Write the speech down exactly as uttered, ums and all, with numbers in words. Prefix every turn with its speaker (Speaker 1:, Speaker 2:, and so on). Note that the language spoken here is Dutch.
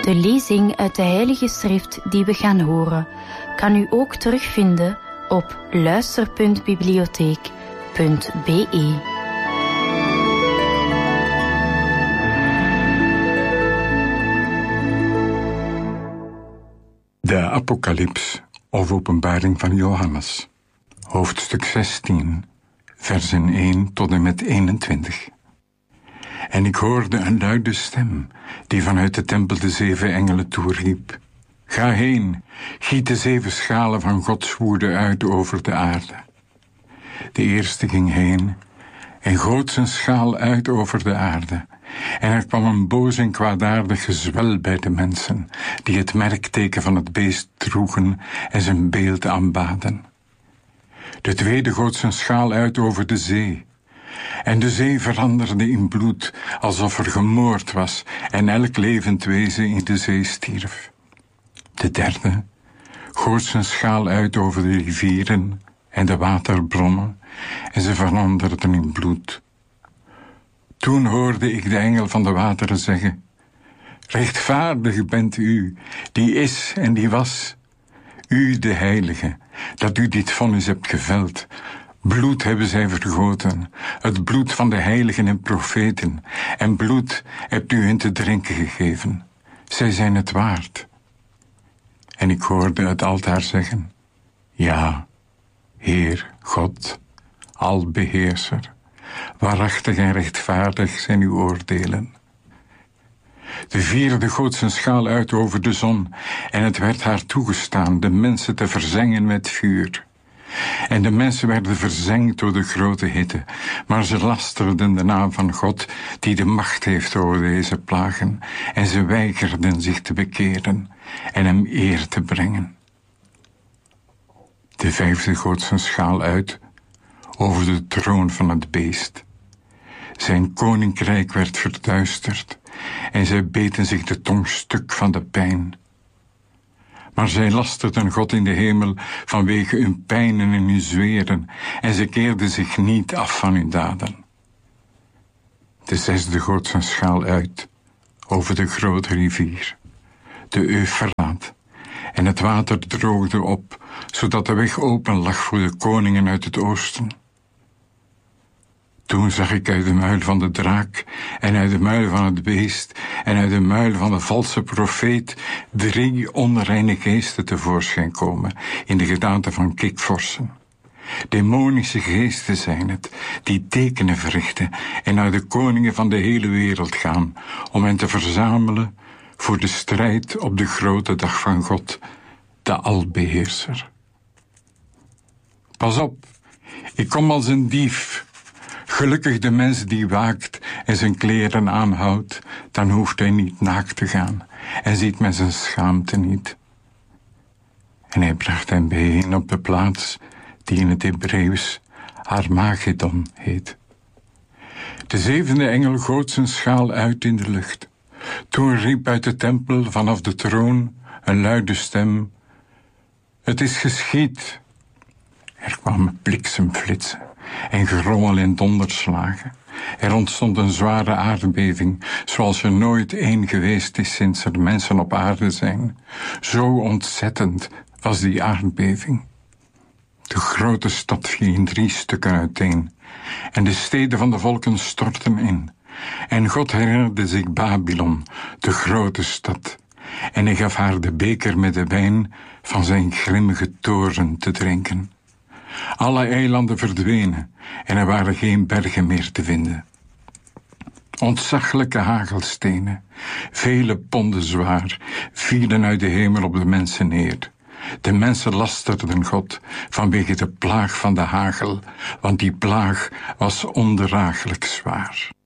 Speaker 1: De lezing uit de Heilige Schrift die we gaan horen, kan u ook terugvinden op luister punt bibliotheek punt b e.
Speaker 2: De Apocalyps, of Openbaring van Johannes, hoofdstuk zestien, versen één tot en met eenentwintig. En ik hoorde een luide stem, die vanuit de tempel de zeven engelen toeriep: Ga heen, giet de zeven schalen van Gods woede uit over de aarde. De eerste ging heen en goot zijn schaal uit over de aarde. En er kwam een boos en kwaadaardig gezwel bij de mensen, die het merkteken van het beest droegen en zijn beeld aanbaden. De tweede goot zijn schaal uit over de zee. En de zee veranderde in bloed, alsof er gemoord was, en elk levend wezen in de zee stierf. De derde goot zijn schaal uit over de rivieren en de waterbronnen, en ze veranderden in bloed. Toen hoorde ik de engel van de wateren zeggen: Rechtvaardig bent u, die is en die was, u de heilige, dat u dit vonnis hebt geveld. Bloed hebben zij vergoten, het bloed van de heiligen en profeten, en bloed hebt u hen te drinken gegeven. Zij zijn het waard. En ik hoorde het altaar zeggen: Ja, Heer God, albeheerser, waarachtig en rechtvaardig zijn uw oordelen. De vierde goot zijn schaal uit over de zon, en het werd haar toegestaan de mensen te verzengen met vuur. En de mensen werden verzengd door de grote hitte, maar ze lasterden de naam van God, die de macht heeft over deze plagen, en ze weigerden zich te bekeren en hem eer te brengen. De vijfde goot zijn schaal uit over de troon van het beest. Zijn koninkrijk werd verduisterd, en zij beten zich de tong stuk van de pijn. Maar zij lasterden God in de hemel vanwege hun pijnen en hun zweren, en ze keerden zich niet af van hun daden. De zesde goot zijn schaal uit over de grote rivier, de Eufraat, en het water droogde op, zodat de weg open lag voor de koningen uit het oosten. Toen zag ik uit de muil van de draak en uit de muil van het beest en uit de muil van de valse profeet drie onreine geesten tevoorschijn komen in de gedaante van kikvorsen. Demonische geesten zijn het, die tekenen verrichten en naar de koningen van de hele wereld gaan om hen te verzamelen voor de strijd op de grote dag van God, de albeheerser. Pas op, ik kom als een dief. Gelukkig de mens die waakt en zijn kleren aanhoudt, dan hoeft hij niet naakt te gaan en ziet men zijn schaamte niet. En hij bracht hem bijeen op de plaats die in het Hebreeuws Armageddon heet. De zevende engel goot zijn schaal uit in de lucht. Toen riep uit de tempel vanaf de troon een luide stem: Het is geschied. Er kwamen bliksemflitsen en gerommel en donderslagen. Er ontstond een zware aardbeving, zoals er nooit één geweest is sinds er mensen op aarde zijn. Zo ontzettend was die aardbeving. De grote stad viel in drie stukken uiteen, en de steden van de volken stortten in. En God herinnerde zich Babylon, de grote stad, en hij gaf haar de beker met de wijn van zijn grimmige toorn te drinken. Alle eilanden verdwenen en er waren geen bergen meer te vinden. Ontzaglijke hagelstenen, vele ponden zwaar, vielen uit de hemel op de mensen neer. De mensen lasterden God vanwege de plaag van de hagel, want die plaag was ondraaglijk zwaar.